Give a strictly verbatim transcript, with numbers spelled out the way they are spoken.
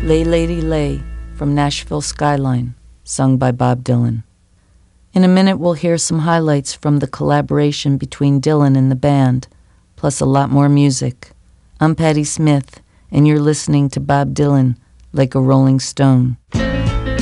Lay Lady Lay from Nashville Skyline, sung by Bob Dylan. In a minute, we'll hear some highlights from the collaboration between Dylan and the band, plus a lot more music. I'm Patti Smith, and you're listening to Bob Dylan, Like a Rolling Stone.